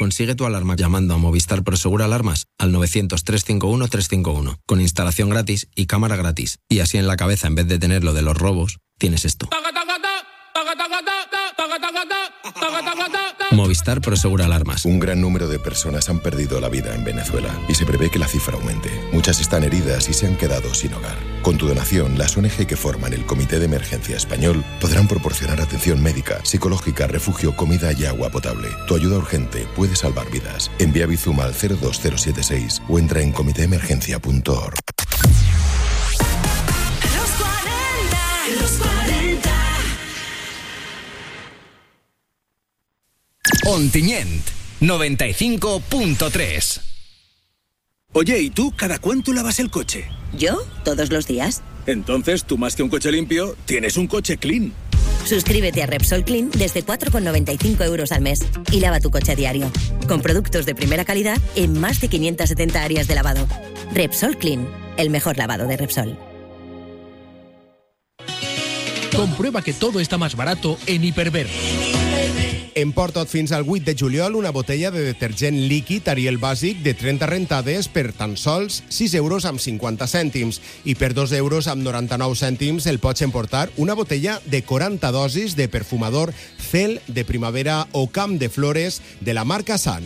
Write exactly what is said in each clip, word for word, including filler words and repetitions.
Consigue tu alarma llamando a Movistar Prosegur Alarmas al novecientos, trescientos cincuenta y uno, trescientos cincuenta y uno, con instalación gratis y cámara gratis. Y así en la cabeza, en vez de tener lo de los robos, tienes esto. Movistar Prosegur Alarmas. Un gran número de personas han perdido la vida en Venezuela y se prevé que la cifra aumente. Muchas están heridas y se han quedado sin hogar. Con tu donación, las O N G que forman el Comité de Emergencia Español podrán proporcionar atención médica, psicológica, refugio, comida y agua potable. Tu ayuda urgente puede salvar vidas. Envía Bizum al cero dos cero siete seis o entra en comité emergencia punto org. Ontinyent, noventa y cinco punto tres. Oye, ¿y tú cada cuánto lavas el coche? ¿Yo? Todos los días. Entonces, tú más que un coche limpio, tienes un coche clean. Suscríbete a Repsol Clean desde cuatro con noventa y cinco euros al mes y lava tu coche a diario. Con productos de primera calidad en más de quinientas setenta áreas de lavado. Repsol Clean, el mejor lavado de Repsol. Comprueba que todo está más barato en Hiperver. Emporta't fins al vuit de juliol una botella de detergent líquid Ariel bàsic de trenta rentades per tan sols sis euros amb cinquanta cèntims i per dos euros amb noranta-nou cèntims el pots emportar una botella de quaranta dosis de perfumador Cel de primavera o Camp de Flores de la marca San.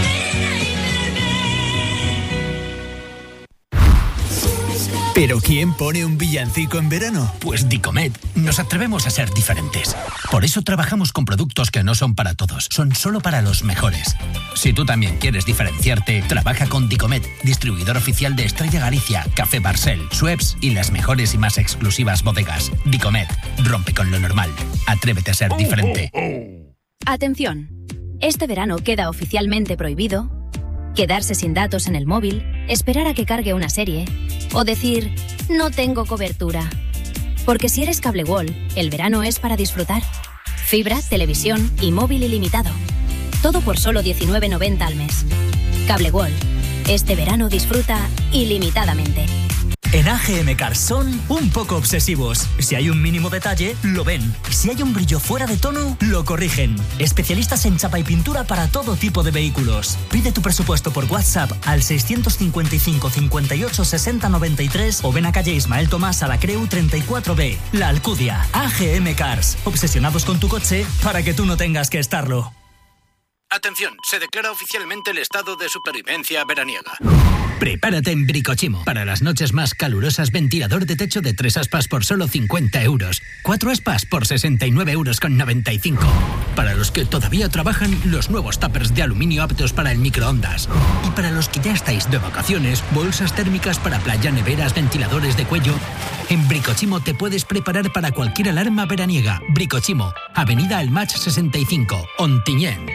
¿Pero quién pone un villancico en verano? Pues Dicomet. Nos atrevemos a ser diferentes. Por eso trabajamos con productos que no son para todos, son solo para los mejores. Si tú también quieres diferenciarte, trabaja con Dicomet, distribuidor oficial de Estrella Galicia, Café Barcel, Schweppes y las mejores y más exclusivas bodegas. Dicomet, rompe con lo normal. Atrévete a ser diferente. Atención, este verano queda oficialmente prohibido quedarse sin datos en el móvil, esperar a que cargue una serie o decir, no tengo cobertura. Porque si eres Cable World, el verano es para disfrutar. Fibra, televisión y móvil ilimitado. Todo por solo diecinueve noventa al mes. Cable World. Este verano disfruta ilimitadamente. En A G M Cars son un poco obsesivos. Si hay un mínimo detalle, lo ven. Si hay un brillo fuera de tono, lo corrigen. Especialistas en chapa y pintura para todo tipo de vehículos. Pide tu presupuesto por WhatsApp al seiscientos cincuenta y cinco, cincuenta y ocho, sesenta, noventa y tres o ven a calle Ismael Tomás a la Creu treinta y cuatro B. La Alcudia. A G M Cars. Obsesionados con tu coche para que tú no tengas que estarlo. Atención, se declara oficialmente el estado de supervivencia veraniega. Prepárate en Bricochimo. Para las noches más calurosas, ventilador de techo de tres aspas por solo cincuenta euros. Cuatro aspas por sesenta y nueve euros con noventa y cinco. Para los que todavía trabajan, los nuevos tuppers de aluminio aptos para el microondas. Y para los que ya estáis de vacaciones, bolsas térmicas para playa, neveras, ventiladores de cuello. En Bricochimo te puedes preparar para cualquier alarma veraniega. Bricochimo, Avenida El Match sesenta y cinco, Ontinyent.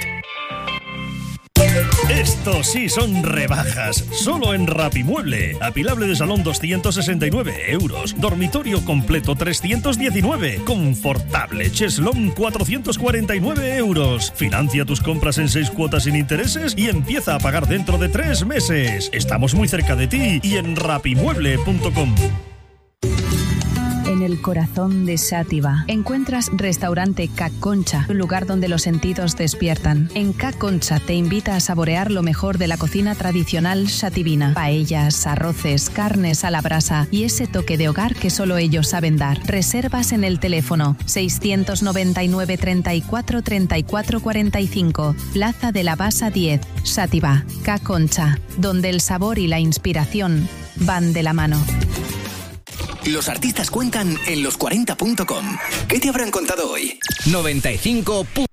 Estos sí son rebajas, solo en Rapimueble. Apilable de salón doscientos sesenta y nueve euros, dormitorio completo trescientos diecinueve, confortable cheslón cuatrocientos cuarenta y nueve euros. Financia tus compras en seis cuotas sin intereses y empieza a pagar dentro de tres meses. Estamos muy cerca de ti y en rapimueble punto com. En el corazón de Xàtiva encuentras Restaurante Ca Concha, un lugar donde los sentidos despiertan. En Ca Concha te invita a saborear lo mejor de la cocina tradicional xativina. Paellas, arroces, carnes a la brasa y ese toque de hogar que solo ellos saben dar. Reservas en el teléfono seiscientos noventa y nueve, treinta y cuatro, treinta y cuatro, cuarenta y cinco, Plaza de la Basa diez, Xàtiva. Ca Concha, donde el sabor y la inspiración van de la mano. Los artistas cuentan en los cuarenta punto com. ¿Qué te habrán contado hoy? noventa y cinco.